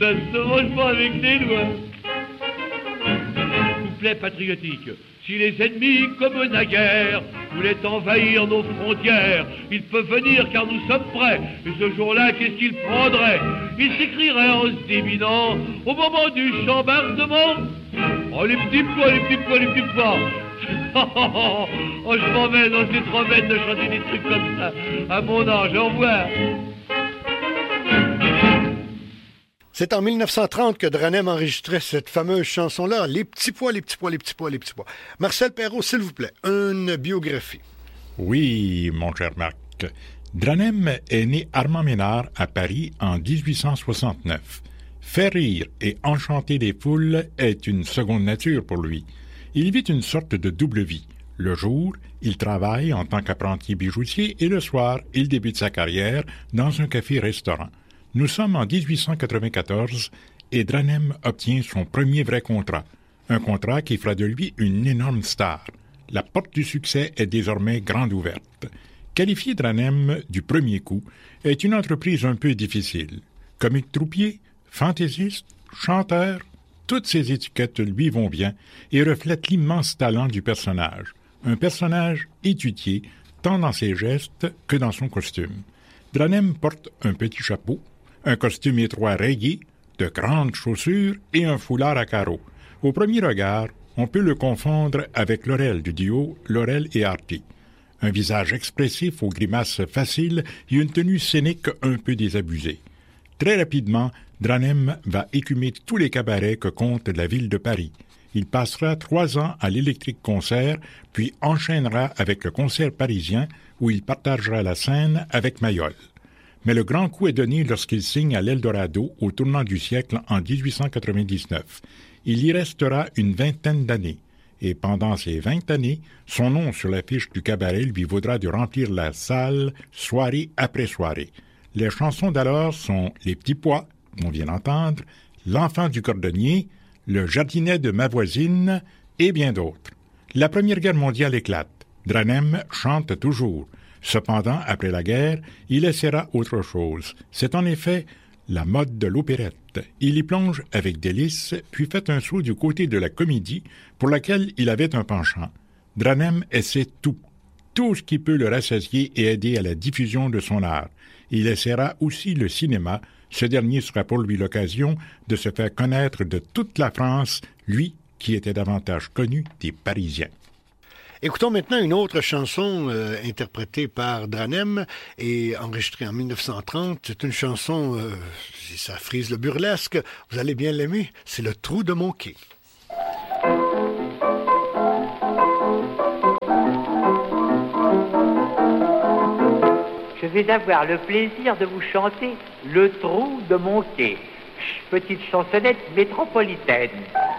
Ça ne se mange pas avec des doigts. Couplet patriotique. Si les ennemis, comme naguère, voulaient envahir nos frontières, ils peuvent venir car nous sommes prêts. Et ce jour-là, qu'est-ce qu'ils prendraient? Ils s'écrieraient en se déminant au moment du chambardement. Oh les petits pois, les petits pois, les petits pois. Oh je m'en vais, non c'est trop bête de chanter des trucs comme ça. À mon âge, au revoir. C'est en 1930 que Dranem enregistrait cette fameuse chanson-là, Les petits pois, les petits pois, les petits pois, les petits pois. Marcel Perrault, s'il vous plaît, une biographie. Oui, mon cher Marc. Dranem est né Armand Ménard à Paris en 1869. Faire rire et enchanter les foules est une seconde nature pour lui. Il vit une sorte de double vie. Le jour, il travaille en tant qu'apprenti bijoutier et le soir, il débute sa carrière dans un café-restaurant. Nous sommes en 1894 et Dranem obtient son premier vrai contrat. Un contrat qui fera de lui une énorme star. La porte du succès est désormais grande ouverte. Qualifier Dranem du premier coup est une entreprise un peu difficile. Comique troupier, fantaisiste, chanteur, toutes ces étiquettes lui vont bien et reflètent l'immense talent du personnage. Un personnage étudié tant dans ses gestes que dans son costume. Dranem porte un petit chapeau, un costume étroit rayé, de grandes chaussures et un foulard à carreaux. Au premier regard, on peut le confondre avec Laurel du duo Laurel et Hardy. Un visage expressif aux grimaces faciles et une tenue scénique un peu désabusée. Très rapidement, Dranem va écumer tous les cabarets que compte la ville de Paris. Il passera 3 ans à l'Électrique Concert, puis enchaînera avec le Concert parisien, où il partagera la scène avec Mayol. Mais le grand coup est donné lorsqu'il signe à l'Eldorado au tournant du siècle en 1899. Il y restera une vingtaine d'années. Et pendant ces 20 années, son nom sur l'affiche du cabaret lui vaudra de remplir la salle soirée après soirée. Les chansons d'alors sont Les petits pois, qu'on vient d'entendre, L'enfant du cordonnier, Le jardinet de ma voisine et bien d'autres. La Première Guerre mondiale éclate. Dranem chante toujours. Cependant, après la guerre, il essaiera autre chose. C'est en effet la mode de l'opérette. Il y plonge avec délice, puis fait un saut du côté de la comédie, pour laquelle il avait un penchant. Dranem essaie tout ce qui peut le rassasier et aider à la diffusion de son art. Il essaiera aussi le cinéma. Ce dernier sera pour lui l'occasion de se faire connaître de toute la France, lui qui était davantage connu des Parisiens. Écoutons maintenant une autre chanson interprétée par Dranem et enregistrée en 1930. C'est une chanson, ça frise le burlesque, vous allez bien l'aimer, c'est Le trou de mon quai. Je vais avoir le plaisir de vous chanter Le trou de mon quai, petite chansonnette métropolitaine.